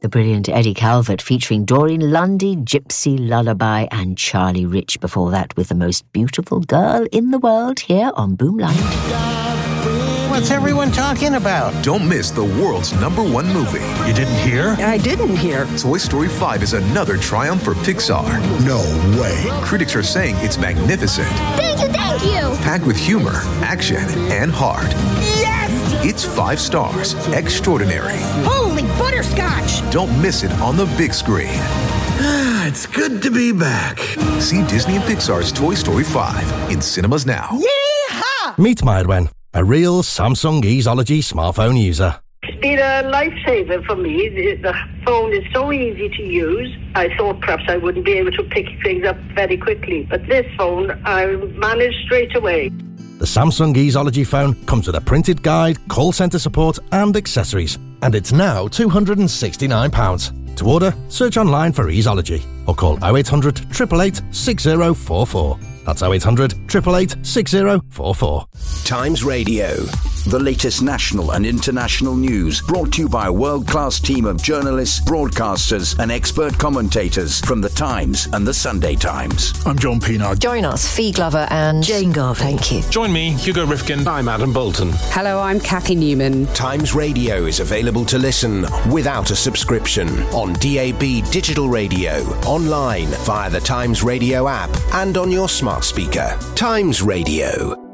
The brilliant Eddie Calvert featuring Doreen Lundy, Gypsy Lullaby and Charlie Rich before that with The Most Beautiful Girl in the World here on Boomline. What's everyone talking about? Don't miss the world's #1 movie. You didn't hear? I didn't hear. Toy Story 5 is another triumph for Pixar. No way. Critics are saying it's magnificent. Thank you! Packed with humor, action, and heart. Yes! It's 5 stars. Extraordinary. Holy butterscotch! Don't miss it on the big screen. It's good to be back. See Disney and Pixar's Toy Story 5 in cinemas now. Yeehaw! Meet Mairwen, a real Samsung Easeology smartphone user. It's been a lifesaver for me. The phone is so easy to use. I thought perhaps I wouldn't be able to pick things up very quickly, but this phone I managed straight away. The Samsung Easeology phone comes with a printed guide, call centre support and accessories. And it's now £269. To order, search online for Easeology or call 0800 888 6044. That's 0800 888 6044. Times Radio. The latest national and international news brought to you by a world-class team of journalists, broadcasters and expert commentators from The Times and The Sunday Times. I'm John Pienaar. Join us, Fee Glover and Jane Garvey. Thank you. Join me, Hugo Rifkin. I'm Adam Bolton. Hello, I'm Kathy Newman. Times Radio is available to listen without a subscription on DAB digital radio, online via the Times Radio app and on your smart speaker. Times Radio.